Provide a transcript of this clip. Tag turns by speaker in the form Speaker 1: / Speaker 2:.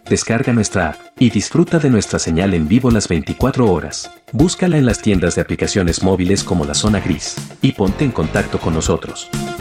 Speaker 1: Descarga nuestra app y disfruta de nuestra señal en vivo las 24 horas. Búscala en las tiendas de aplicaciones móviles como La Zona Gris y ponte en contacto con nosotros.